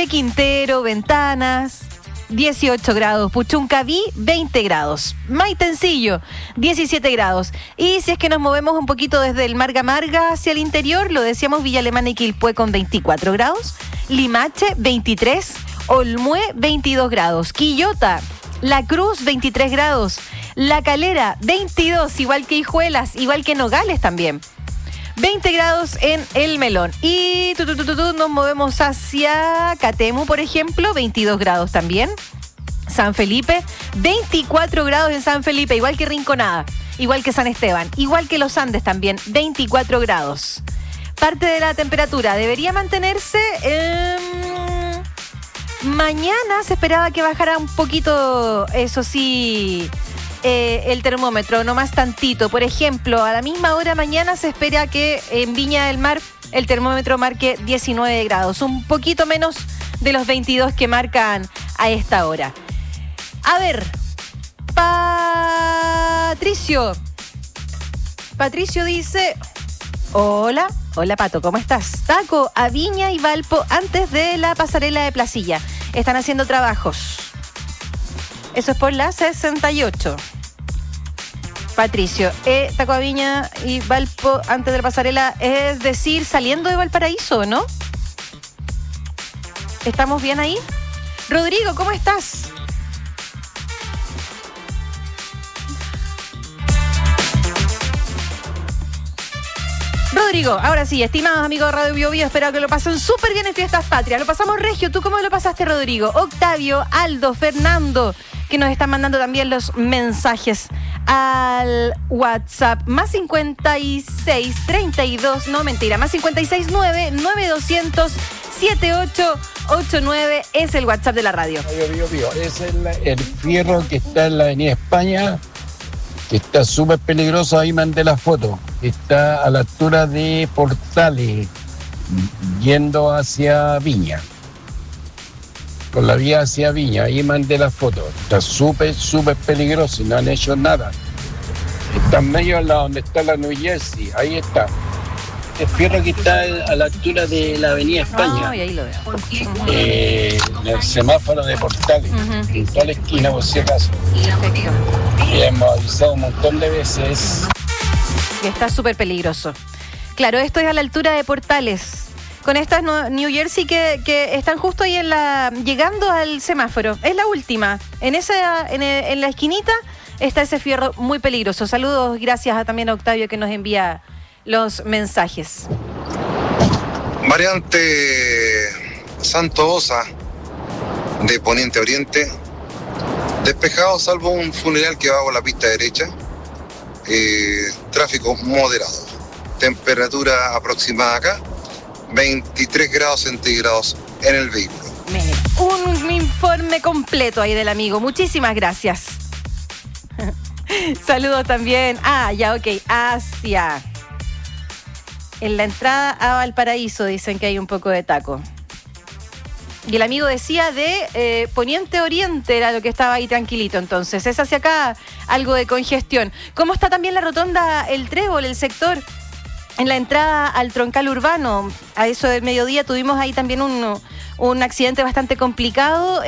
Parque Quintero, Ventanas, 18 grados. Puchuncaví, 20 grados. Maitencillo, 17 grados. Y si es que nos movemos un poquito desde el Marga Marga hacia el interior, lo decíamos, Villa Alemana y Quilpué con 24 grados. Limache, 23. Olmué, 22 grados. Quillota, La Cruz, 23 grados. La Calera, 22, igual que Hijuelas, igual que Nogales también. 20 grados en El Melón. Y nos movemos hacia Catemu, por ejemplo, 22 grados también. San Felipe, 24 grados en San Felipe, igual que Rinconada, igual que San Esteban, igual que Los Andes también, 24 grados. Parte de la temperatura debería mantenerse. Mañana se esperaba que bajara un poquito, eso sí, el termómetro, no más tantito. Por ejemplo, a la misma hora mañana se espera que en Viña del Mar el termómetro marque 19 grados, un poquito menos de los 22 que marcan a esta hora. A ver, Patricio dice: hola Pato, ¿cómo estás? Taco a Viña y Valpo antes de la pasarela de Placilla. Están haciendo trabajos. Eso es por la 68. Patricio, Taco a Viña y Valpo antes de la pasarela, es decir, saliendo de Valparaíso, ¿no? ¿Estamos bien ahí? Rodrigo, ¿cómo estás? Rodrigo, ahora sí, estimados amigos de Radio Bio Bio, espero que lo pasen súper bien en Fiestas Patrias. Lo pasamos regio. ¿Tú cómo lo pasaste, Rodrigo? Octavio, Aldo, Fernando, que nos están mandando también los mensajes al WhatsApp. Más 56 32, no mentira, más 56 9 9200 7889 es el WhatsApp de la radio. Radio Bio. Es el fierro que está en la Avenida España, que está súper peligroso. Ahí mandé la foto. Está a la altura de Portales, yendo hacia Viña. Con la vía hacia Viña, ahí mandé la foto. Está súper peligroso y no han hecho nada. Está en medio de donde está la New Jersey, ahí está. El fierro que está a la altura de la Avenida España. Y ahí lo veo. En el semáforo de Portales, en toda la esquina, por si acaso. Perfecto. Y hemos avisado un montón de veces. Y está súper peligroso. Claro, esto es a la altura de Portales. Con estas New Jersey que están justo ahí llegando al semáforo. Es la última. En la esquinita está ese fierro muy peligroso. Saludos, gracias también a Octavio que nos envía los mensajes. Variante Santo Osa de Poniente a Oriente, despejado salvo un funeral que va por la pista derecha. Tráfico moderado. Temperatura aproximada acá, 23 grados centígrados en el vehículo. Un informe completo ahí del amigo. Muchísimas gracias. Saludos también. Hacia. En la entrada a Valparaíso dicen que hay un poco de taco. Y el amigo decía de Poniente Oriente era lo que estaba ahí tranquilito. Entonces, es hacia acá algo de congestión. ¿Cómo está también la rotonda El Trébol, el sector? En la entrada al troncal urbano, a eso del mediodía, tuvimos ahí también un accidente bastante complicado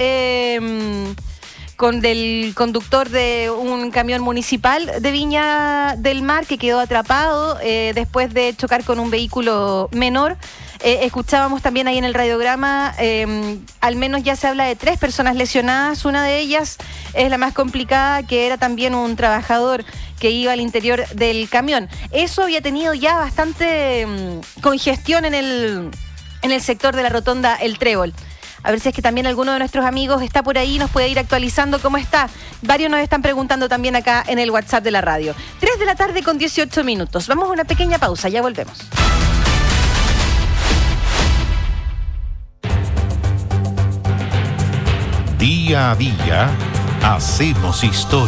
con el conductor de un camión municipal de Viña del Mar que quedó atrapado después de chocar con un vehículo menor. Escuchábamos también ahí en el radiograma, al menos ya se habla de 3 personas lesionadas. Una de ellas es la más complicada, que era también un trabajador que iba al interior del camión. Eso había tenido ya bastante congestión en el sector de la rotonda El Trébol. A ver si es que también alguno de nuestros amigos está por ahí y nos puede ir actualizando cómo está. Varios nos están preguntando también acá en el WhatsApp de la radio. 3 de la tarde con 18 minutos. Vamos a una pequeña pausa, ya volvemos. Día a día, hacemos historia.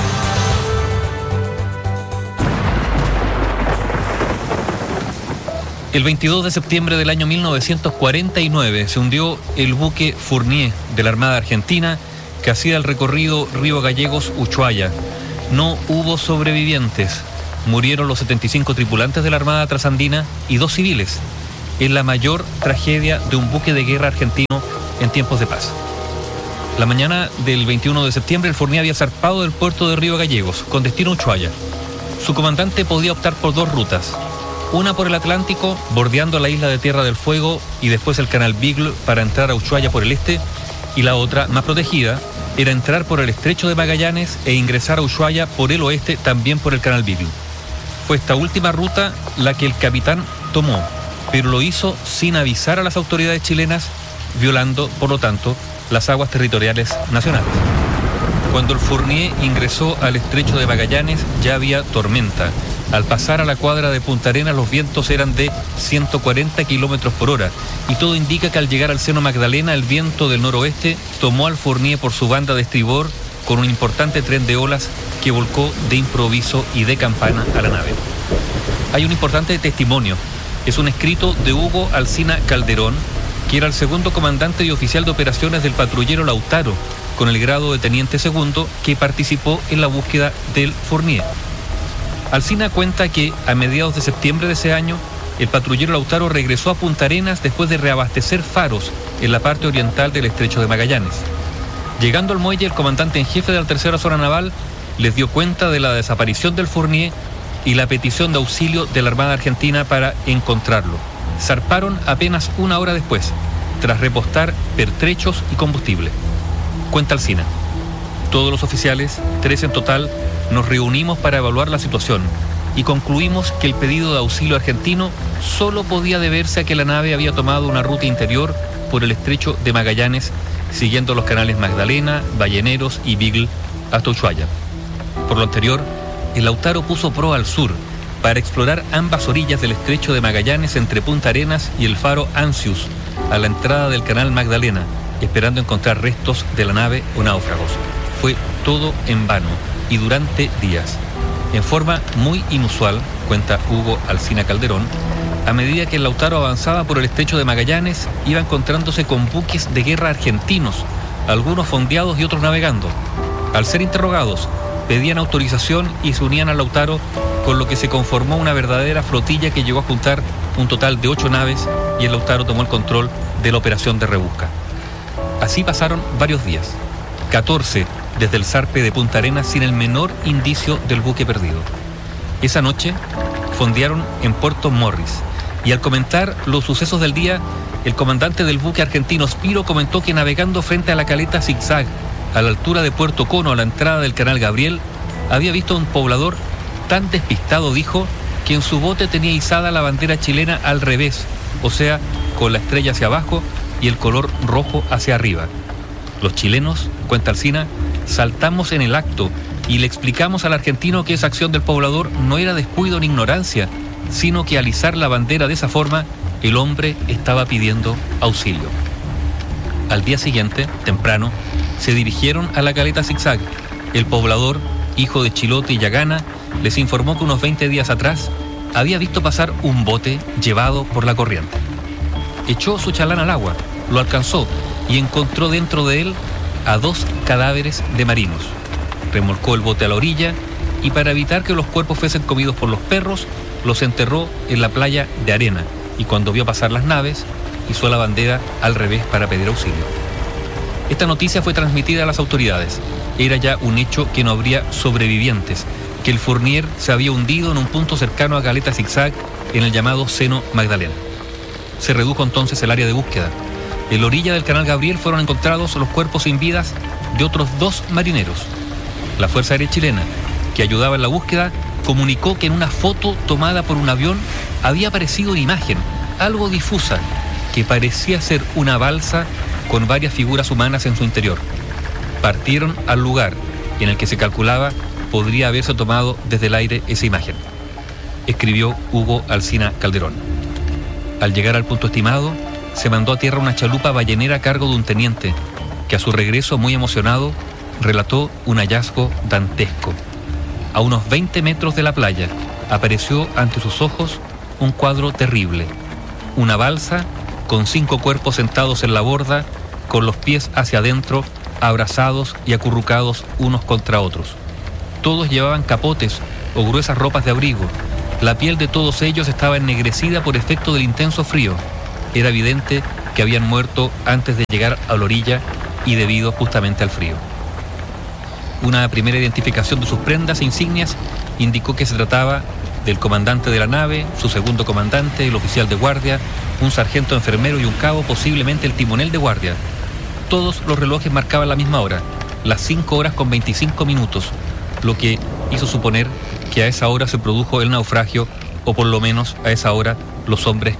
El 22 de septiembre del año 1949 se hundió el buque Fournier de la Armada Argentina que hacía el recorrido Río Gallegos-Ushuaia. No hubo sobrevivientes. Murieron los 75 tripulantes de la Armada Trasandina y 2 civiles. Es la mayor tragedia de un buque de guerra argentino en tiempos de paz. La mañana del 21 de septiembre, el Fournier había zarpado del puerto de Río Gallegos, con destino a Ushuaia. Su comandante podía optar por dos rutas, una por el Atlántico, bordeando la isla de Tierra del Fuego y después el canal Beagle para entrar a Ushuaia por el este, y la otra, más protegida, era entrar por el estrecho de Magallanes e ingresar a Ushuaia por el oeste, también por el canal Beagle. Fue esta última ruta la que el capitán tomó, pero lo hizo sin avisar a las autoridades chilenas, violando, por lo tanto, las aguas territoriales nacionales. Cuando el Fournier ingresó al estrecho de Magallanes ya había tormenta. Al pasar a la cuadra de Punta Arenas los vientos eran de 140 kilómetros por hora y todo indica que al llegar al seno Magdalena el viento del noroeste tomó al Fournier por su banda de estribor con un importante tren de olas que volcó de improviso y de campana a la nave. Hay un importante testimonio. Es un escrito de Hugo Alsina Calderón, que era el segundo comandante y oficial de operaciones del patrullero Lautaro, con el grado de teniente segundo, que participó en la búsqueda del Fournier. Alsina cuenta que a mediados de septiembre de ese año, el patrullero Lautaro regresó a Punta Arenas después de reabastecer faros en la parte oriental del estrecho de Magallanes. Llegando al muelle, el comandante en jefe de la tercera zona naval les dio cuenta de la desaparición del Fournier y la petición de auxilio de la Armada Argentina para encontrarlo. Zarparon apenas una hora después, tras repostar pertrechos y combustible. Cuenta Alsina: todos los oficiales, 3 en total, nos reunimos para evaluar la situación y concluimos que el pedido de auxilio argentino solo podía deberse a que la nave había tomado una ruta interior por el estrecho de Magallanes, siguiendo los canales Magdalena, Balleneros y Beagle hasta Ushuaia. Por lo anterior, el Lautaro puso proa al sur para explorar ambas orillas del estrecho de Magallanes entre Punta Arenas y el faro Ancius, a la entrada del canal Magdalena, esperando encontrar restos de la nave o náufragos. Fue todo en vano y durante días. En forma muy inusual, cuenta Hugo Alsina Calderón, a medida que el Lautaro avanzaba por el estrecho de Magallanes, iba encontrándose con buques de guerra argentinos, algunos fondeados y otros navegando. Al ser interrogados, pedían autorización y se unían al Lautaro, con lo que se conformó una verdadera flotilla que llegó a juntar un total de 8 naves y el Lautaro tomó el control de la operación de rebusca. Así pasaron varios días, 14 desde el zarpe de Punta Arenas sin el menor indicio del buque perdido. Esa noche fondearon en Puerto Morris y al comentar los sucesos del día, el comandante del buque argentino Spiro comentó que navegando frente a la caleta Zigzag, a la altura de Puerto Cono, a la entrada del canal Gabriel, había visto a un poblador tan despistado, dijo, que en su bote tenía izada la bandera chilena al revés, o sea, con la estrella hacia abajo y el color rojo hacia arriba. Los chilenos, cuenta Alsina, saltamos en el acto y le explicamos al argentino que esa acción del poblador no era descuido ni ignorancia, sino que al izar la bandera de esa forma, el hombre estaba pidiendo auxilio. Al día siguiente, temprano, se dirigieron a la caleta Zigzag. El poblador, hijo de Chilote y Yagana, les informó que unos 20 días atrás había visto pasar un bote llevado por la corriente. Echó su chalán al agua, lo alcanzó y encontró dentro de él a 2 cadáveres de marinos. Remolcó el bote a la orilla y para evitar que los cuerpos fuesen comidos por los perros, los enterró en la playa de arena y cuando vio pasar las naves, izó la bandera al revés para pedir auxilio. Esta noticia fue transmitida a las autoridades. Era ya un hecho que no habría sobrevivientes, que el Fournier se había hundido en un punto cercano a Caleta Zigzag en el llamado Seno Magdalena. Se redujo entonces el área de búsqueda. En la orilla del canal Gabriel fueron encontrados los cuerpos sin vidas de otros 2 marineros. La Fuerza Aérea Chilena, que ayudaba en la búsqueda, comunicó que en una foto tomada por un avión había aparecido una imagen, algo difusa, que parecía ser una balsa con varias figuras humanas en su interior. Partieron al lugar en el que se calculaba podría haberse tomado desde el aire esa imagen, escribió Hugo Alsina Calderón. Al llegar al punto estimado, se mandó a tierra una chalupa ballenera a cargo de un teniente, que a su regreso, muy emocionado, relató un hallazgo dantesco. A unos 20 metros de la playa, apareció ante sus ojos un cuadro terrible. Una balsa con 5 cuerpos sentados en la borda, con los pies hacia adentro, abrazados y acurrucados unos contra otros. Todos llevaban capotes o gruesas ropas de abrigo. La piel de todos ellos estaba ennegrecida por efecto del intenso frío. Era evidente que habían muerto antes de llegar a la orilla y debido justamente al frío. Una primera identificación de sus prendas e insignias indicó que se trataba del comandante de la nave, su segundo comandante, el oficial de guardia, un sargento enfermero y un cabo, posiblemente el timonel de guardia. Todos los relojes marcaban la misma hora, las 5 horas con 25 minutos, lo que hizo suponer que a esa hora se produjo el naufragio, o por lo menos a esa hora los hombres